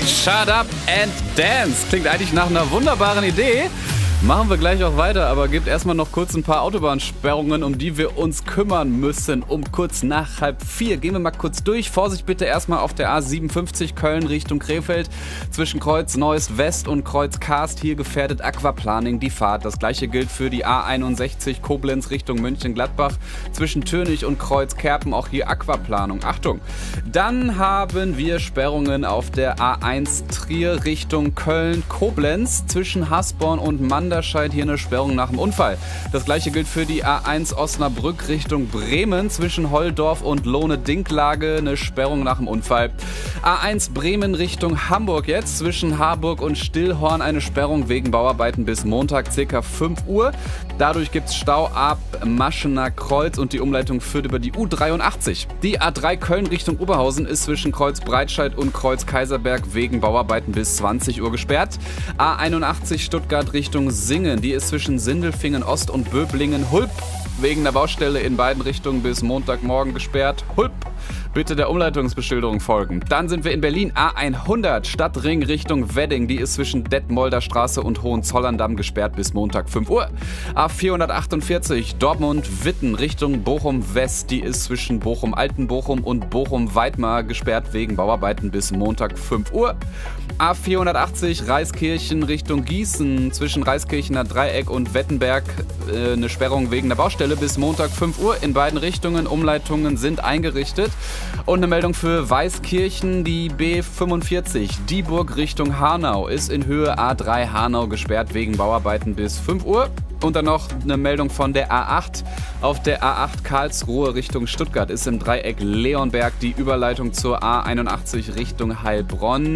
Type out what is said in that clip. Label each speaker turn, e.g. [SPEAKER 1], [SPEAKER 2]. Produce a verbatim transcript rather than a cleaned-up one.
[SPEAKER 1] Shut Up and Dance. Klingt eigentlich nach einer wunderbaren Idee. Machen wir gleich auch weiter, aber gibt erstmal noch kurz ein paar Autobahnsperrungen, um die wir uns kümmern müssen. Um kurz nach halb vier gehen wir mal kurz durch. Vorsicht bitte erstmal auf der A siebenundfünfzig Köln Richtung Krefeld. Zwischen Kreuz Neuss West und Kreuz Karst hier gefährdet Aquaplaning die Fahrt. Das gleiche gilt für die A einundsechzig Koblenz Richtung Mönchengladbach. Zwischen Türnich und Kreuz Kerpen auch hier Aquaplanung. Achtung! Dann haben wir Sperrungen auf der A eins Trier Richtung Köln Koblenz. Zwischen Hasborn und Mann Da scheint hier eine Sperrung nach dem Unfall. Das gleiche gilt für die A eins Osnabrück Richtung Bremen. Zwischen Holldorf und Lohne-Dinklage eine Sperrung nach dem Unfall. A eins Bremen Richtung Hamburg jetzt. Zwischen Harburg und Stillhorn eine Sperrung wegen Bauarbeiten bis Montag ca. fünf Uhr. Dadurch gibt es Stau ab Maschener Kreuz und die Umleitung führt über die U dreiundachtzig. Die A drei Köln Richtung Oberhausen ist zwischen Kreuz Breitscheid und Kreuz Kaiserberg wegen Bauarbeiten bis zwanzig Uhr gesperrt. A einundachtzig Stuttgart Richtung Singen, die ist zwischen Sindelfingen Ost und Böblingen-Hulp wegen der Baustelle in beiden Richtungen bis Montagmorgen gesperrt. Hulp! Bitte der Umleitungsbeschilderung folgen. Dann sind wir in Berlin. A hundert Stadtring Richtung Wedding. Die ist zwischen Detmolder Straße und Hohenzollern-Damm gesperrt bis Montag fünf Uhr. A vierhundertachtundvierzig Dortmund-Witten Richtung Bochum-West. Die ist zwischen Bochum-Altenbochum und Bochum-Weidmar gesperrt wegen Bauarbeiten bis Montag fünf Uhr. A vierhundertachtzig Reiskirchen Richtung Gießen. Zwischen Reiskirchener Dreieck und Wettenberg äh, eine Sperrung wegen der Baustelle bis Montag fünf Uhr. In beiden Richtungen Umleitungen sind eingerichtet. Und eine Meldung für Weißkirchen, die B fünfundvierzig Dieburg Richtung Hanau ist in Höhe A drei Hanau gesperrt wegen Bauarbeiten bis fünf Uhr. Und dann noch eine Meldung von der A acht. Auf der A acht Karlsruhe Richtung Stuttgart ist im Dreieck Leonberg die Überleitung zur A einundachtzig Richtung Heilbronn